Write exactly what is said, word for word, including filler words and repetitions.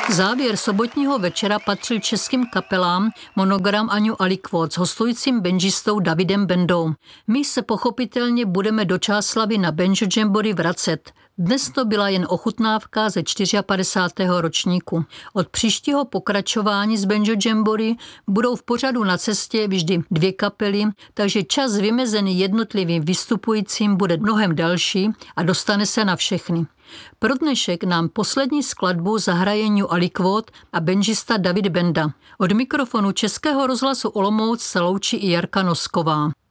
Závěr sobotního večera patřil českým kapelám Monogram a New Aliquot s hostujícím benžistou Davidem Bendou. My se pochopitelně budeme do Čáslavi na Banjo Jamboree vracet. Dnes to byla jen ochutnávka ze padesátého čtvrtého ročníku. Od příštího pokračování z Banjo Jamboree budou v pořadu na cestě vždy dvě kapely, takže čas vymezený jednotlivým vystupujícím bude mnohem další a dostane se na všechny. Pro dnešek nám poslední skladbu zahraje New Aliquot a benžista David Benda. Od mikrofonu Českého rozhlasu Olomouc se loučí i Jarka Nosková.